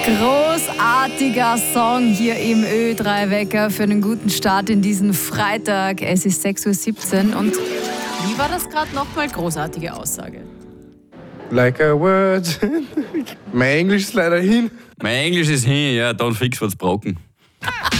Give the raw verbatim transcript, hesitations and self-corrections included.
Großartiger Song hier im Ö drei Wecker für einen guten Start in diesen Freitag. Es ist sechs Uhr siebzehn und wie war das gerade nochmal? Großartige Aussage. Like a word. Mein Englisch ist leider hin. Mein Englisch ist hin, ja, dann fix wird's brocken.